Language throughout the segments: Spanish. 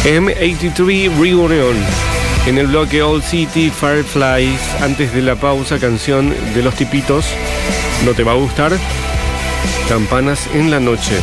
M83 Reunion. En el bloque Old City Fireflies, antes de la pausa, canción de Los Tipitos. ¿No te va a gustar? Campanas en la noche.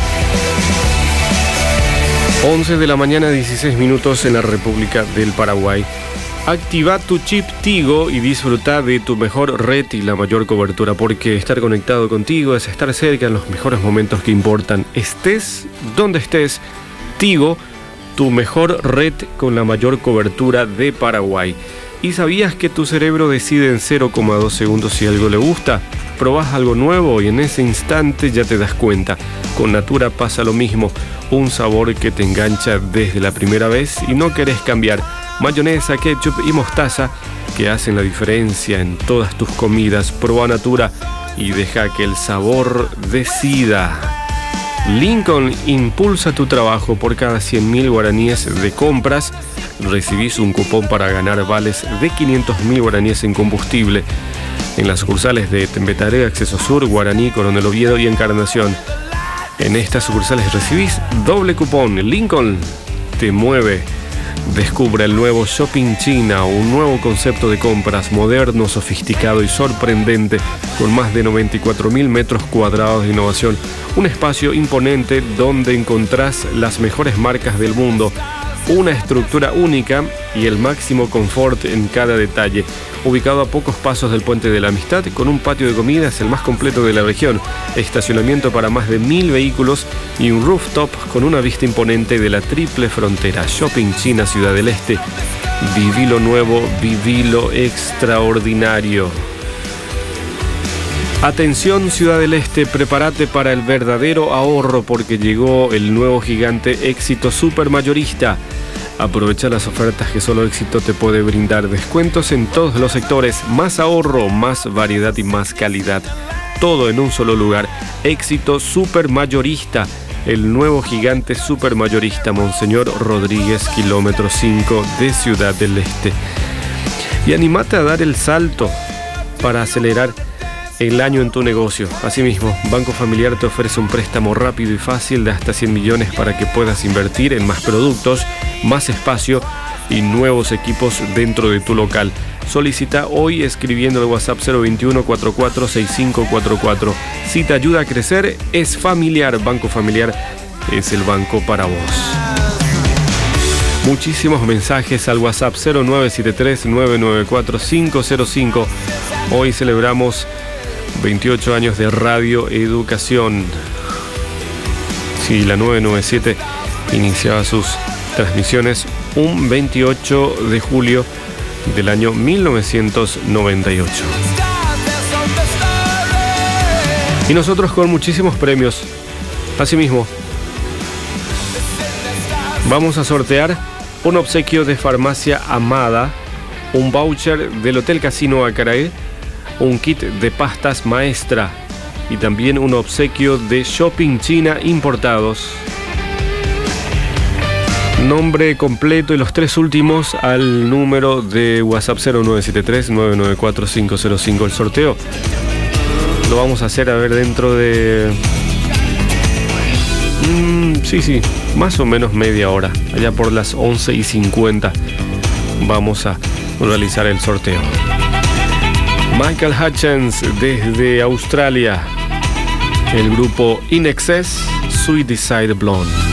11 de la mañana, 16 minutos en la República del Paraguay. Activa tu chip Tigo y disfruta de tu mejor red y la mayor cobertura, porque estar conectado contigo es estar cerca en los mejores momentos que importan. Estés donde estés, Tigo, tu mejor red con la mayor cobertura de Paraguay. ¿Y sabías que tu cerebro decide en 0,2 segundos si algo le gusta? Probás algo nuevo y en ese instante ya te das cuenta. Con Natura pasa lo mismo, un sabor que te engancha desde la primera vez y no querés cambiar. Mayonesa, ketchup y mostaza que hacen la diferencia en todas tus comidas. Proba Natura y deja que el sabor decida. Lincoln impulsa tu trabajo. Por cada 100.000 guaraníes de compras recibís un cupón para ganar vales de 500.000 guaraníes en combustible en las sucursales de Tembetaré, Acceso Sur, Guaraní, Coronel Oviedo y Encarnación. En estas sucursales recibís doble cupón. Lincoln te mueve. Descubre el nuevo Shopping China, un nuevo concepto de compras moderno, sofisticado y sorprendente, con más de 94.000 metros cuadrados de innovación. Un espacio imponente donde encontrás las mejores marcas del mundo, una estructura única y el máximo confort en cada detalle. Ubicado a pocos pasos del Puente de la Amistad, con un patio de comidas el más completo de la región, estacionamiento para más de 1.000 vehículos y un rooftop con una vista imponente de la triple frontera. Shopping China, Ciudad del Este. Viví lo nuevo, viví lo extraordinario. Atención, Ciudad del Este, prepárate para el verdadero ahorro porque llegó el nuevo gigante Éxito Supermayorista. Aprovecha las ofertas que solo Éxito te puede brindar. Descuentos en todos los sectores, más ahorro, más variedad y más calidad. Todo en un solo lugar. Éxito Supermayorista, el nuevo gigante supermayorista, Monseñor Rodríguez, kilómetro 5 de Ciudad del Este. Y animate a dar el salto para acelerar el año en tu negocio. Asimismo, Banco Familiar te ofrece un préstamo rápido y fácil de hasta 100 millones para que puedas invertir en más productos, más espacio y nuevos equipos dentro de tu local. Solicita hoy escribiendo al WhatsApp 021 44 6544. Si te ayuda a crecer, es Familiar. Banco Familiar es el banco para vos. Muchísimos mensajes al WhatsApp 0973 994 505. Hoy celebramos 28 años de Radio Educación. Sí, la 997 iniciaba sus transmisiones un 28 de julio del año 1998. Y nosotros con muchísimos premios. Asimismo, vamos a sortear un obsequio de Farmacia Amada, un voucher del Hotel Casino Acaraé, un kit de pastas Maestra y también un obsequio de Shopping China Importados. Nombre completo y los tres últimos al número de WhatsApp 0973 994 505. El sorteo lo vamos a hacer, a ver, dentro de... Sí, más o menos media hora. Allá por las 11:50 vamos a realizar el sorteo. Michael Hutchins desde Australia, el grupo In Excess, Suicide Blonde.